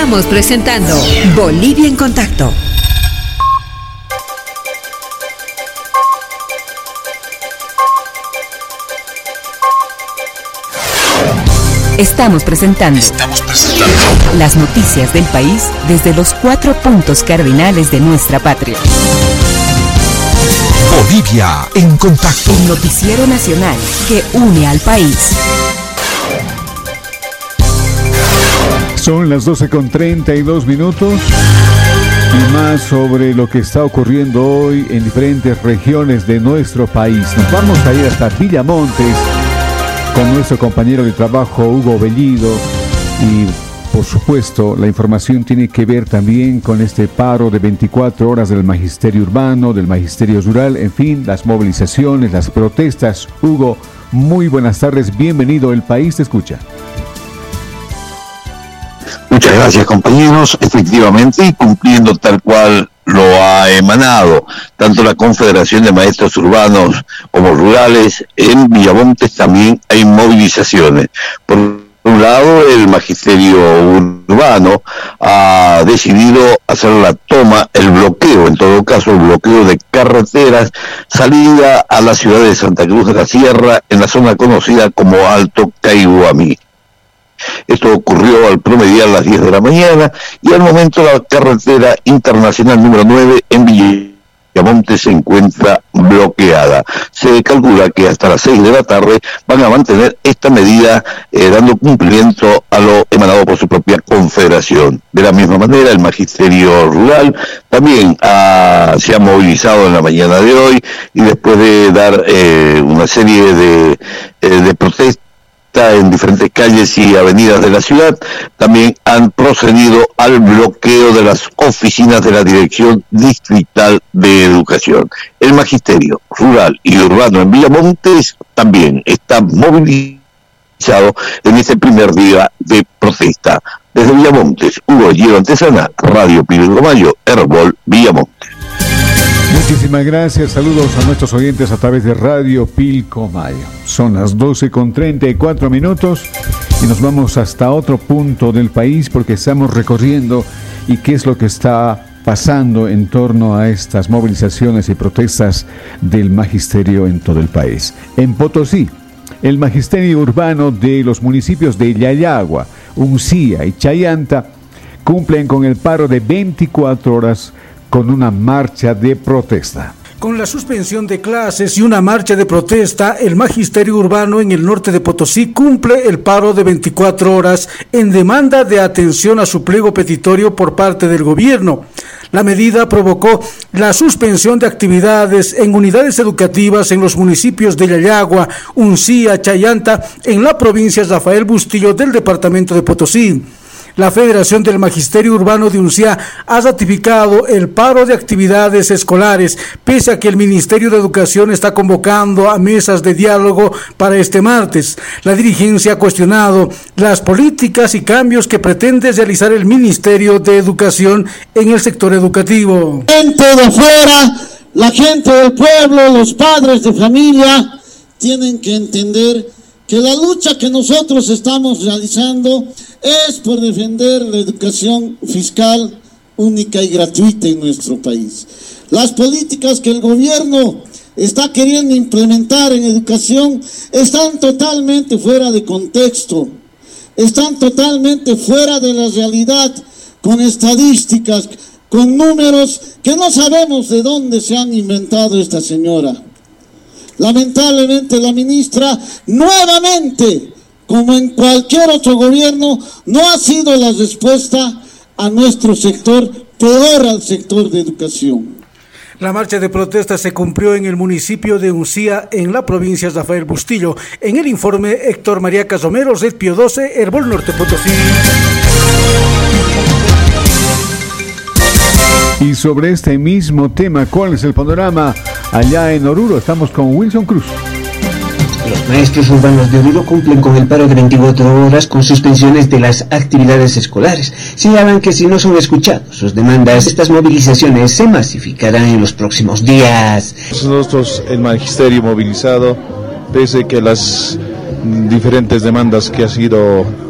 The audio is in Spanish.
Estamos presentando Bolivia en Contacto. Estamos presentando las noticias del país desde los 4 puntos cardinales de nuestra patria. Bolivia en Contacto. El noticiero nacional que une al país. Son las 12:32 y más sobre lo que está ocurriendo hoy en diferentes regiones de nuestro país. Nos vamos a ir hasta Villamontes con nuestro compañero de trabajo Hugo Bellido y por supuesto la información tiene que ver también con este paro de 24 horas del magisterio urbano, del magisterio rural, en fin, las movilizaciones, las protestas. Hugo, muy buenas tardes, bienvenido, El País te escucha. Muchas gracias, compañeros. Efectivamente, y cumpliendo tal cual lo ha emanado tanto la Confederación de Maestros Urbanos como Rurales, en Villamontes también hay movilizaciones. Por un lado, el magisterio urbano ha decidido hacer la toma, el bloqueo, en todo caso el bloqueo de carreteras, salida a la ciudad de Santa Cruz de la Sierra, en la zona conocida como Alto Caiguamí. Esto ocurrió al promediar las 10 de la mañana y al momento la carretera internacional número 9 en Villamontes se encuentra bloqueada. Se calcula que hasta las 6 de la tarde van a mantener esta medida dando cumplimiento a lo emanado por su propia confederación. De la misma manera, el magisterio rural también se ha movilizado en la mañana de hoy y después de dar una serie de protestas en diferentes calles y avenidas de la ciudad, también han procedido al bloqueo de las oficinas de la Dirección Distrital de Educación. El magisterio rural y urbano en Villamontes también está movilizado en este primer día de protesta. Desde Villamontes, Hugo Bellido Antesana, Radio Pilcomayo, Herbol, Villamontes. Muchísimas gracias, saludos a nuestros oyentes a través de Radio Pilcomayo. Son las 12:34 y nos vamos hasta otro punto del país porque estamos recorriendo y qué es lo que está pasando en torno a estas movilizaciones y protestas del magisterio en todo el país. En Potosí, el magisterio urbano de los municipios de Yayagua, Uncía y Chayanta cumplen con el paro de 24 horas con una marcha de protesta. Con la suspensión de clases y una marcha de protesta, el magisterio urbano en el norte de Potosí cumple el paro de 24 horas en demanda de atención a su pliego petitorio por parte del gobierno. La medida provocó la suspensión de actividades en unidades educativas en los municipios de Yayagua, Uncía, Chayanta, en la provincia Rafael Bustillo del departamento de Potosí. La Federación del Magisterio Urbano de Uncía ha ratificado el paro de actividades escolares, pese a que el Ministerio de Educación está convocando a mesas de diálogo para este martes. La dirigencia ha cuestionado las políticas y cambios que pretende realizar el Ministerio de Educación en el sector educativo. Gente de afuera, la gente del pueblo, los padres de familia, tienen que entender que la lucha que nosotros estamos realizando es por defender la educación fiscal única y gratuita en nuestro país. Las políticas que el gobierno está queriendo implementar en educación están totalmente fuera de contexto, están totalmente fuera de la realidad, con estadísticas, con números que no sabemos de dónde se han inventado esta señora. Lamentablemente la ministra nuevamente, como en cualquier otro gobierno, no ha sido la respuesta a nuestro sector, peor al sector de educación. La marcha de protesta se cumplió en el municipio de Uncía, en la provincia de Rafael Bustillo. En el informe, Héctor María Casomero, Red Pío 12, Herbol Norte Potosí. Y sobre este mismo tema, ¿cuál es el panorama allá en Oruro? Estamos con Wilson Cruz. Los maestros urbanos de Oruro cumplen con el paro de 24 horas con suspensiones de las actividades escolares. Señalan que si no son escuchados sus demandas, estas movilizaciones se masificarán en los próximos días. Nosotros, el magisterio movilizado, pese que las diferentes demandas que ha sido